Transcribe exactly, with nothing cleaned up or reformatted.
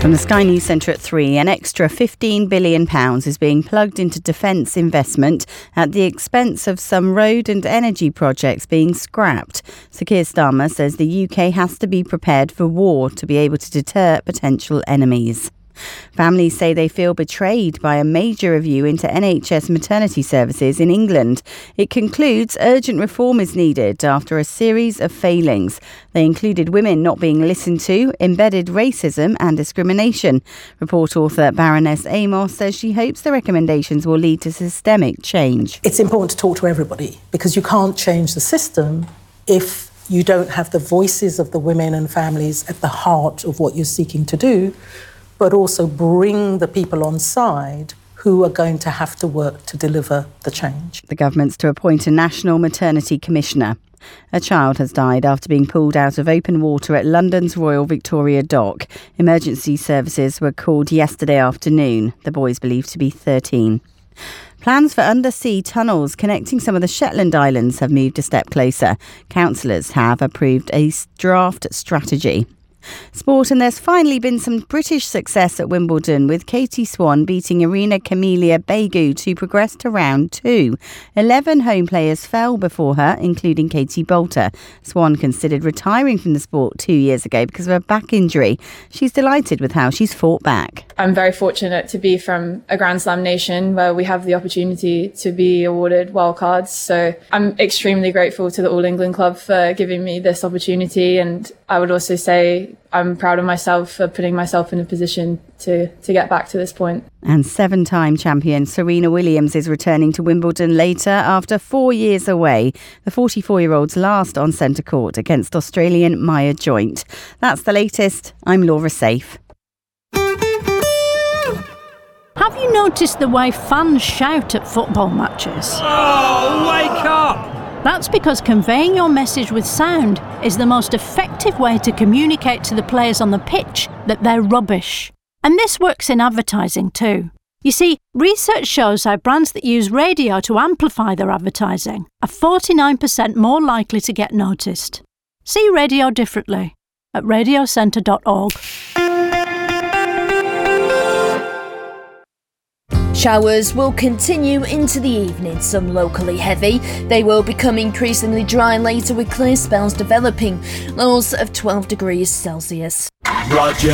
From the Sky News Centre at three, an extra fifteen billion pounds is being plugged into defence investment at the expense of some road and energy projects being scrapped. Sir Keir Starmer says the U K has to be prepared for war to be able to deter potential enemies. Families say they feel betrayed by a major review into N H S maternity services in England. It concludes urgent reform is needed after a series of failings. They included women not being listened to, embedded racism and discrimination. Report author Baroness Amos says she hopes the recommendations will lead to systemic change. It's important to talk to everybody because you can't change the system if you don't have the voices of the women and families at the heart of what you're seeking to do, but also bring the people on side who are going to have to work to deliver the change. The government's to appoint a national maternity commissioner. A child has died after being pulled out of open water at London's Royal Victoria Dock. Emergency services were called yesterday afternoon. The boy is believed to be thirteen. Plans for undersea tunnels connecting some of the Shetland Islands have moved a step closer. Councillors have approved a draft strategy. Sport, and there's finally been some British success at Wimbledon, with Katie Swan beating Irina Camelia Begu to progress to round two. Eleven home players fell before her, including Katie Bolter. Swan considered retiring from the sport two years ago because of a back injury. She's delighted with how she's fought back. I'm very fortunate to be from a Grand Slam nation where we have the opportunity to be awarded wildcards. So I'm extremely grateful to the All England Club for giving me this opportunity, and I would also say I'm proud of myself for putting myself in a position to, to get back to this point. And seven-time champion Serena Williams is returning to Wimbledon later after four years away. The forty-four-year-old's last on centre court against Australian Maya Joint. That's the latest. I'm Laura Safe. Have you noticed the way fans shout at football matches? Oh, wake up! That's because conveying your message with sound is the most effective way to communicate to the players on the pitch that they're rubbish. And this works in advertising too. You see, research shows how brands that use radio to amplify their advertising are forty-nine percent more likely to get noticed. See radio differently at radio centre dot org. Showers will continue into the evening, some locally heavy. They will become increasingly dry later with clear spells developing. Lows of twelve degrees Celsius. Roger.